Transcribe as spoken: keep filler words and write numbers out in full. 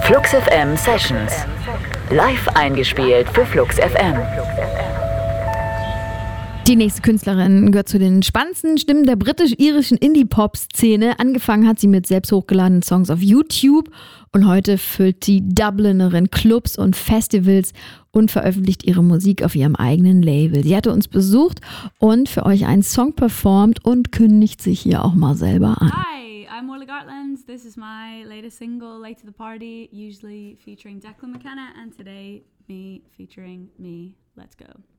Flux F M Sessions. Live eingespielt für Flux F M. Die nächste Künstlerin gehört zu den spannendsten Stimmen der britisch-irischen Indie-Pop-Szene. Angefangen hat sie mit selbst hochgeladenen Songs auf YouTube und heute füllt die Dublinerin Clubs und Festivals und veröffentlicht ihre Musik auf ihrem eigenen Label. Sie hatte uns besucht und für euch einen Song performt und kündigt sich hier auch mal selber an. Hi, I'm Orla Gartlands. This is my latest single, Late to the Party, usually featuring Declan McKenna, and today me featuring me. Let's go.